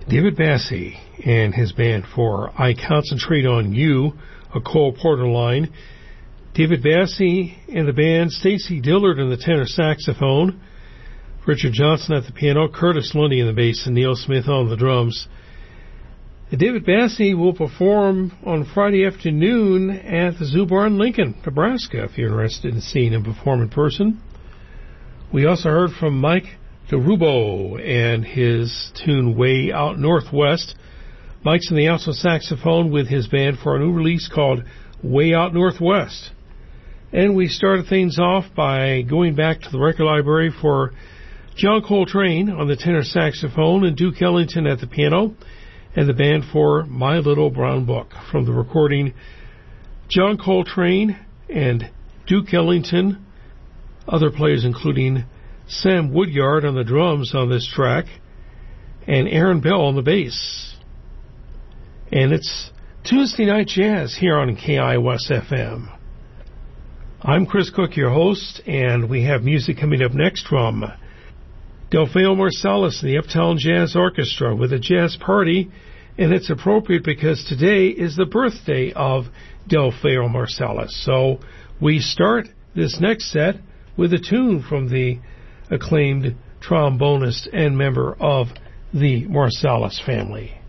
David Bassey and his band for I Concentrate on You, a Cole Porter line. David Bassey and the band, Stacy Dillard on the tenor saxophone, Richard Johnson at the piano, Curtis Lundy on the bass, and Neil Smith on the drums. David Bassey will perform on Friday afternoon at the Zoo Bar in Lincoln, Nebraska, if you're interested in seeing him perform in person. We also heard from Mike DeRubo and his tune Way Out Northwest. Mike's on the alto saxophone with his band for a new release called Way Out Northwest. And we started things off by going back to the record library for John Coltrane on the tenor saxophone and Duke Ellington at the piano, and the band for My Little Brown Book. From the recording, John Coltrane and Duke Ellington, other players including Sam Woodyard on the drums on this track, and Aaron Bell on the bass. And it's Tuesday Night Jazz here on KIOS FM. I'm Chris Cook, your host, and we have music coming up next from Delfeayo Marsalis and the Uptown Jazz Orchestra with a jazz party, and it's appropriate because today is the birthday of Delfeayo Marsalis. So we start this next set with a tune from the acclaimed trombonist and member of the Marsalis family.